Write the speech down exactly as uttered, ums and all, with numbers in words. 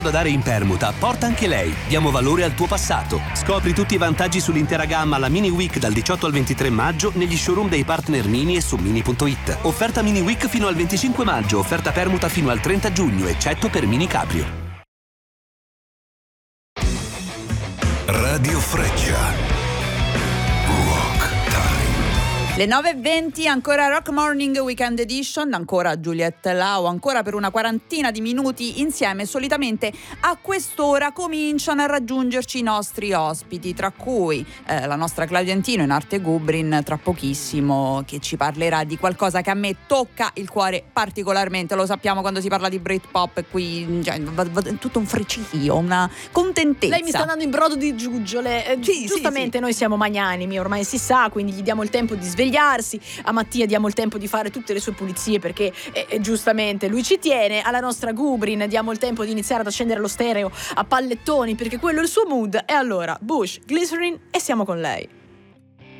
da dare in permuta, porta anche lei. Diamo valore al tuo passato. Scopri tutti i vantaggi sull'intera gamma alla Mini Week dal diciotto al ventitré maggio negli showroom dei partner Mini e su mini punto it. Offerta Mini Week fino al venticinque maggio, offerta permuta fino al trenta giugno, eccetto per Mini Caprio. Radio Freccia. Le nove e venti, ancora Rock Morning Weekend Edition, ancora Juliette Lau, ancora per una quarantina di minuti insieme. Solitamente a quest'ora cominciano a raggiungerci i nostri ospiti, tra cui eh, la nostra Claudia Antino in arte Gubrin tra pochissimo, che ci parlerà di qualcosa che a me tocca il cuore particolarmente. Lo sappiamo quando si parla di Britpop, qui cioè, va, va, tutto un fricichio, una contentezza. Lei mi sta dando in brodo di giuggiole. Eh, sì, giustamente sì, sì. Noi siamo magnanimi, ormai si sa, quindi gli diamo il tempo di svegliarsi. A Mattia diamo il tempo di fare tutte le sue pulizie perché eh, eh, giustamente lui ci tiene. Alla nostra Gubrin diamo il tempo di iniziare ad accendere lo stereo a pallettoni perché quello è il suo mood. E allora Bush, Glycerin e siamo con lei.